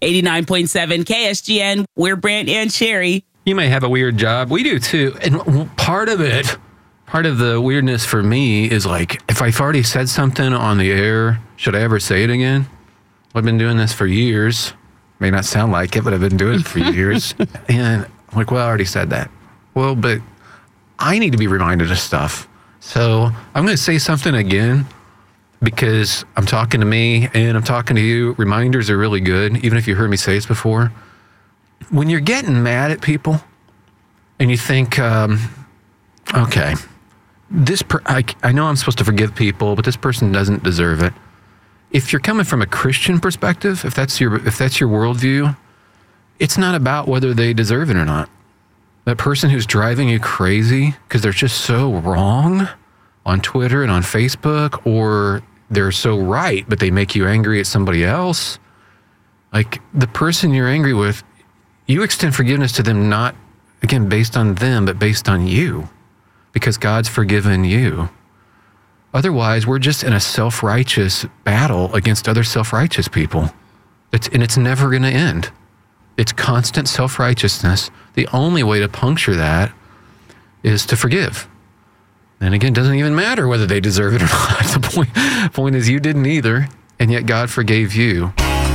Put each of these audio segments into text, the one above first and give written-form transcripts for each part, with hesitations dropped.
89.7 KSGN, we're Brant and Sherry. You may have a weird job. We do too. And part of the weirdness for me is like, if I've already said something on the air, should I ever say it again? I've been doing this for years. May not sound like it, but I've been doing it for years. And I'm like, well, I already said that. Well, but I need to be reminded of stuff. So I'm going to say something again because I'm talking to me and I'm talking to you. Reminders are really good, even if you heard me say this before. When you're getting mad at people and you think, okay, I know I'm supposed to forgive people, but this person doesn't deserve it. If you're coming from a Christian perspective, if that's your worldview, it's not about whether they deserve it or not. That person who's driving you crazy because they're just so wrong on Twitter and on Facebook, or they're so right, but they make you angry at somebody else. Like the person you're angry with, you extend forgiveness to them, not, again, based on them, but based on you, because God's forgiven you. Otherwise, we're just in a self-righteous battle against other self-righteous people. It's never going to end. It's constant self-righteousness. The only way to puncture that is to forgive. And again, it doesn't even matter whether they deserve it or not. The point is you didn't either, and yet God forgave you.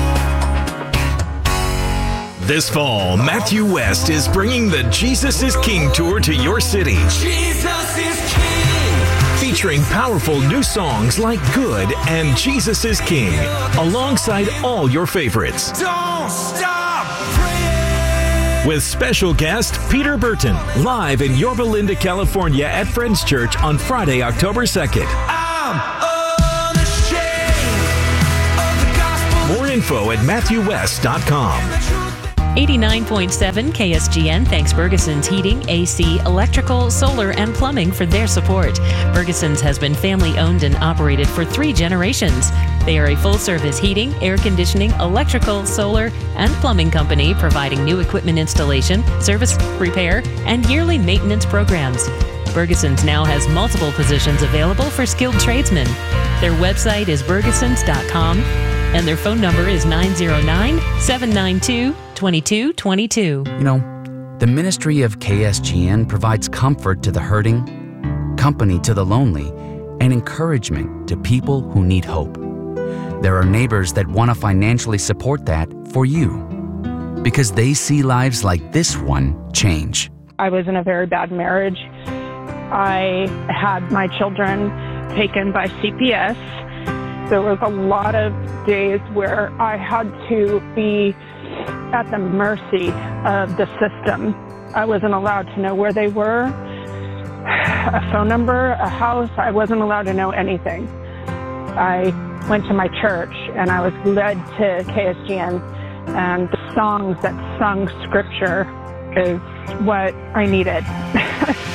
This fall, Matthew West is bringing the Jesus is King tour to your city. Jesus is King. Featuring powerful new songs like Good and Jesus is King, alongside all your favorites. Don't stop praying. With special guest Peter Burton, live in Yorba Linda, California at Friends Church on Friday, October 2nd. I'm unashamed of the gospel. More info at MatthewWest.com. 89.7 KSGN thanks Bergeson's Heating, AC, Electrical, Solar, and Plumbing for their support. Bergeson's has been family-owned and operated for 3 generations. They are a full-service heating, air conditioning, electrical, solar, and plumbing company providing new equipment installation, service, repair, and yearly maintenance programs. Bergeson's now has multiple positions available for skilled tradesmen. Their website is bergesons.com, and their phone number is 909-792-2222. You know, the ministry of KSGN provides comfort to the hurting, company to the lonely, and encouragement to people who need hope. There are neighbors that want to financially support that for you because they see lives like this one change. I was in a very bad marriage. I had my children taken by CPS. There was a lot of days where I had to be at the mercy of the system. I wasn't allowed to know where they were, a phone number, a house. I wasn't allowed to know anything. I went to my church and I was led to KSGN, and the songs that sung scripture is what I needed.